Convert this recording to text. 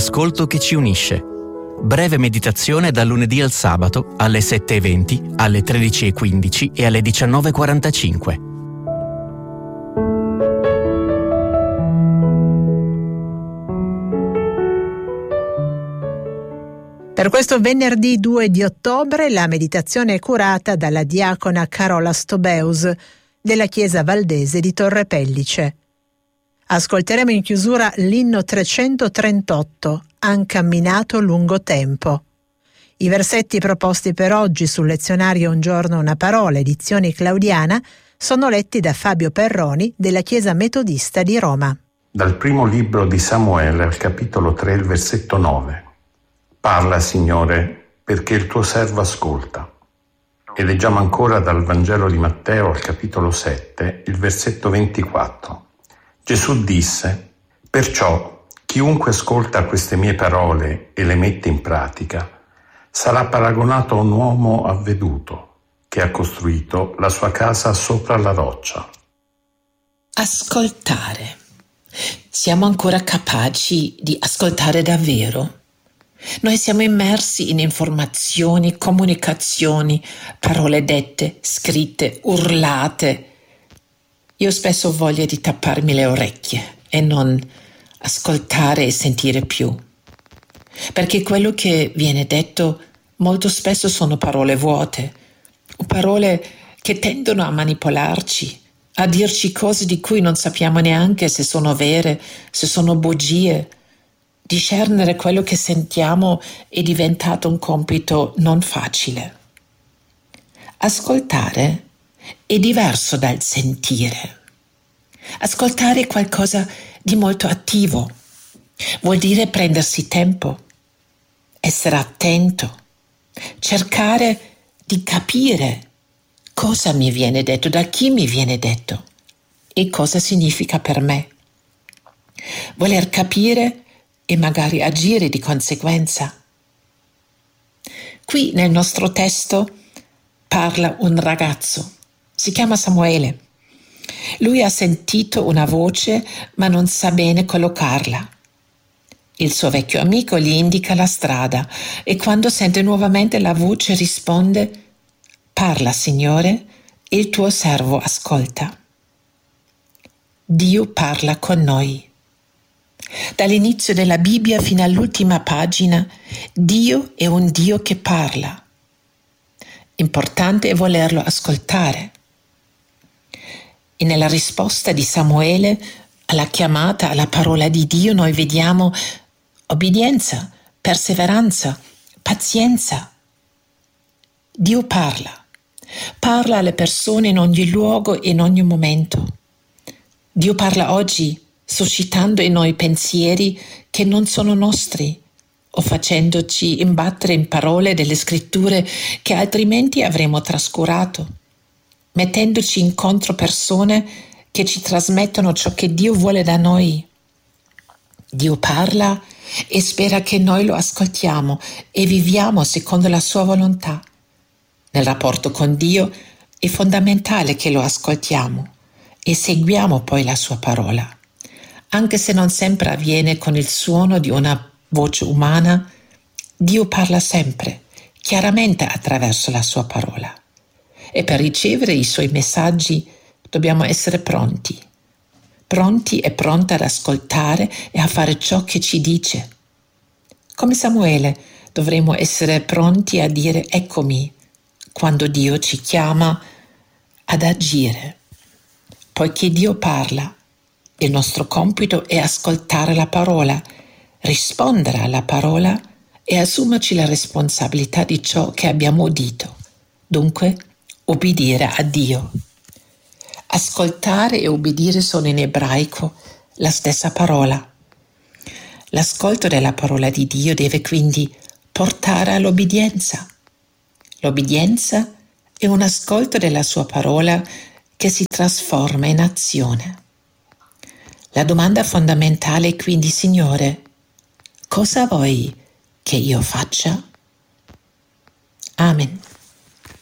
l'ascolto che ci unisce. Breve meditazione dal lunedì al sabato alle 7:20, alle 13:15 e alle 19:45. Per questo venerdì 2 di ottobre la meditazione è curata dalla diacona Carola Stobeus della Chiesa Valdese di Torre Pellice. Ascolteremo in chiusura l'inno 338, Han camminato lungo tempo. I versetti proposti per oggi sul lezionario Un giorno una parola, edizione claudiana, sono letti da Fabio Perroni della Chiesa Metodista di Roma. Dal primo libro di Samuele, al capitolo 3, il versetto 9. Parla, Signore, perché il tuo servo ascolta. E leggiamo ancora dal Vangelo di Matteo, al capitolo 7, il versetto 24. Gesù disse: perciò chiunque ascolta queste mie parole e le mette in pratica sarà paragonato a un uomo avveduto che ha costruito la sua casa sopra la roccia. Ascoltare. Siamo ancora capaci di ascoltare davvero? Noi siamo immersi in informazioni, comunicazioni, parole dette, scritte, urlate. Io spesso ho voglia di tapparmi le orecchie e non ascoltare e sentire più. Perché quello che viene detto molto spesso sono parole vuote, o parole che tendono a manipolarci, a dirci cose di cui non sappiamo neanche se sono vere, se sono bugie. Discernere quello che sentiamo è diventato un compito non facile. Ascoltare è diverso dal sentire. Ascoltare è qualcosa di molto attivo. Vuol dire prendersi tempo, essere attento, cercare di capire cosa mi viene detto, da chi mi viene detto e cosa significa per me. Voler capire e magari agire di conseguenza. Qui nel nostro testo parla un ragazzo, si chiama Samuele. Lui ha sentito una voce ma non sa bene collocarla. Il suo vecchio amico gli indica la strada e quando sente nuovamente la voce risponde: parla, Signore, il tuo servo ascolta. Dio parla con noi. Dall'inizio della Bibbia fino all'ultima pagina, Dio è un Dio che parla. Importante è volerlo ascoltare. E nella risposta di Samuele alla chiamata, alla parola di Dio, noi vediamo obbedienza, perseveranza, pazienza. Dio parla alle persone in ogni luogo e in ogni momento. Dio parla oggi suscitando in noi pensieri che non sono nostri o facendoci imbattere in parole delle scritture che altrimenti avremmo trascurato, mettendoci incontro persone che ci trasmettono ciò che Dio vuole da noi. Dio parla e spera che noi lo ascoltiamo e viviamo secondo la sua volontà. Nel rapporto con Dio è fondamentale che lo ascoltiamo e seguiamo poi la sua parola. Anche se non sempre avviene con il suono di una voce umana, Dio parla sempre, chiaramente attraverso la sua parola. E per ricevere i suoi messaggi dobbiamo essere pronti e pronti ad ascoltare e a fare ciò che ci dice. Come Samuele dovremo essere pronti a dire eccomi quando Dio ci chiama ad agire. Poiché Dio parla, il nostro compito è ascoltare la parola, rispondere alla parola e assumerci la responsabilità di ciò che abbiamo udito. Dunque, obbedire a Dio. Ascoltare e obbedire sono in ebraico la stessa parola. L'ascolto della parola di Dio deve quindi portare all'obbedienza. L'obbedienza è un ascolto della sua parola che si trasforma in azione. La domanda fondamentale è quindi: Signore, cosa vuoi che io faccia? Amen.